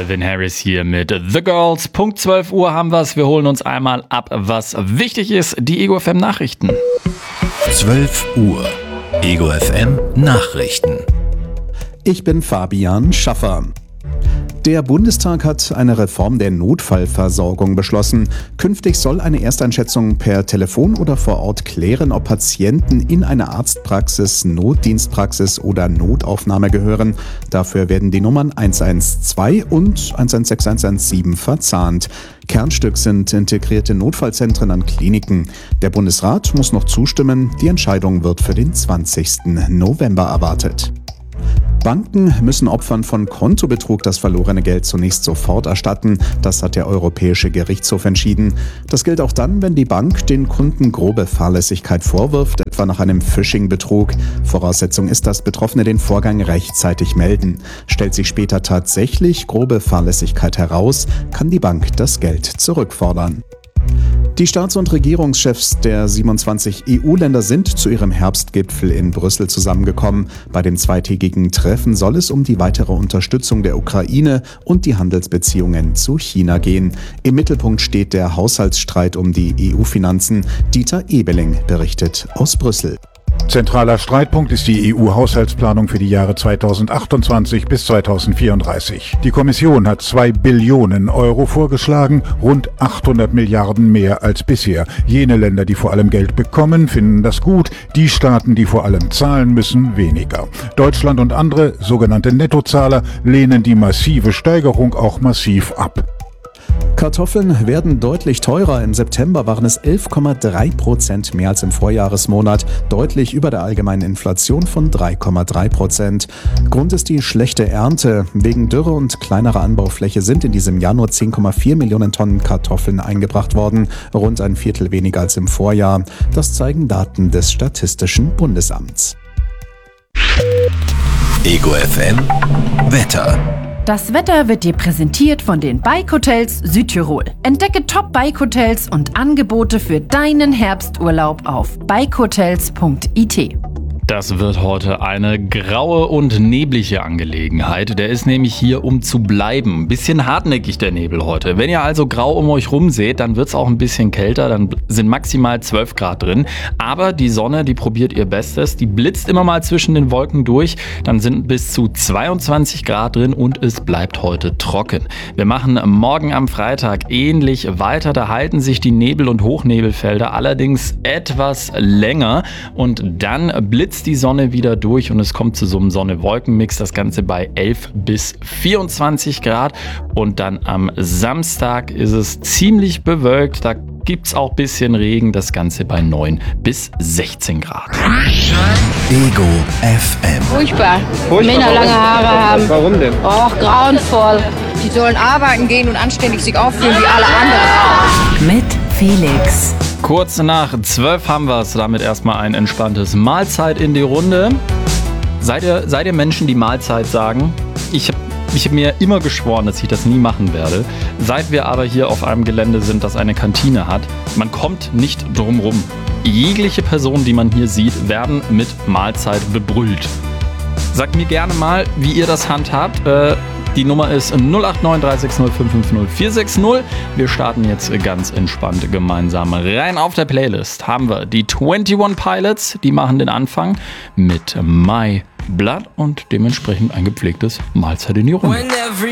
Calvin Harris hier mit The Girls. Punkt 12 Uhr haben wir's. Wir holen uns einmal ab, was wichtig ist. Die Ego FM Nachrichten. 12 Uhr. Ego FM Nachrichten. Ich bin Fabian Schaffer. Der Bundestag hat eine Reform der Notfallversorgung beschlossen. Künftig soll eine Ersteinschätzung per Telefon oder vor Ort klären, ob Patienten in eine Arztpraxis, Notdienstpraxis oder Notaufnahme gehören. Dafür werden die Nummern 112 und 116117 verzahnt. Kernstück sind integrierte Notfallzentren an Kliniken. Der Bundesrat muss noch zustimmen. Die Entscheidung wird für den 20. November erwartet. Banken müssen Opfern von Kontobetrug das verlorene Geld zunächst sofort erstatten. Das hat der Europäische Gerichtshof entschieden. Das gilt auch dann, wenn die Bank den Kunden grobe Fahrlässigkeit vorwirft, etwa nach einem Phishing-Betrug. Voraussetzung ist, dass Betroffene den Vorgang rechtzeitig melden. Stellt sich später tatsächlich grobe Fahrlässigkeit heraus, kann die Bank das Geld zurückfordern. Die Staats- und Regierungschefs der 27 EU-Länder sind zu ihrem Herbstgipfel in Brüssel zusammengekommen. Bei dem zweitägigen Treffen soll es um die weitere Unterstützung der Ukraine und die Handelsbeziehungen zu China gehen. Im Mittelpunkt steht der Haushaltsstreit um die EU-Finanzen. Dieter Ebeling berichtet aus Brüssel. Zentraler Streitpunkt ist die EU-Haushaltsplanung für die Jahre 2028 bis 2034. Die Kommission hat 2 Billionen Euro vorgeschlagen, rund 800 Milliarden mehr als bisher. Jene Länder, die vor allem Geld bekommen, finden das gut, die Staaten, die vor allem zahlen müssen, weniger. Deutschland und andere, sogenannte Nettozahler, lehnen die massive Steigerung auch massiv ab. Kartoffeln werden deutlich teurer. Im September waren es 11,3% mehr als im Vorjahresmonat, deutlich über der allgemeinen Inflation von 3,3%. Grund ist die schlechte Ernte. Wegen Dürre und kleinerer Anbaufläche sind in diesem Jahr nur 10,4 Millionen Tonnen Kartoffeln eingebracht worden, rund ein Viertel weniger als im Vorjahr. Das zeigen Daten des Statistischen Bundesamts. Ego FM Wetter. Das Wetter wird dir präsentiert von den Bike-Hotels Südtirol. Entdecke Top-Bike-Hotels und Angebote für deinen Herbsturlaub auf bikehotels.it. Das wird heute eine graue und neblige Angelegenheit. Der ist nämlich hier, um zu bleiben. Ein bisschen hartnäckig der Nebel heute. Wenn ihr also grau um euch rum seht, dann wird es auch ein bisschen kälter. Dann sind maximal 12 Grad drin. Aber die Sonne, die probiert ihr Bestes. Die blitzt immer mal zwischen den Wolken durch. Dann sind bis zu 22 Grad drin und es bleibt heute trocken. Wir machen morgen am Freitag ähnlich weiter. Da halten sich die Nebel- und Hochnebelfelder allerdings etwas länger. Und dann blitzt die Sonne wieder durch und es kommt zu so einem Sonne-Wolken-Mix. Das Ganze bei 11 bis 24 Grad. Und dann am Samstag ist es ziemlich bewölkt. Da gibt es auch ein bisschen Regen. Das Ganze bei 9 bis 16 Grad. Ego FM. Furchtbar. Männer lange Haare haben. Warum denn? Oh, grauenvoll. Die sollen arbeiten gehen und anständig sich aufführen wie alle anderen. Mit Felix. Kurz nach 12 haben wir es. Damit erstmal ein entspanntes Mahlzeit in die Runde. Seid ihr Menschen, die Mahlzeit sagen? Ich hab mir immer geschworen, dass ich das nie machen werde. Seit wir aber hier auf einem Gelände sind, das eine Kantine hat, man kommt nicht drum rum. Jegliche Personen, die man hier sieht, werden mit Mahlzeit bebrüllt. Sagt mir gerne mal, wie ihr das handhabt. Die Nummer ist 089 360 550 460. Wir starten jetzt ganz entspannt gemeinsam rein. Auf der Playlist haben wir die 21 Pilots, die machen den Anfang mit My Blood und dementsprechend ein gepflegtes Mahlzeit in die Runde.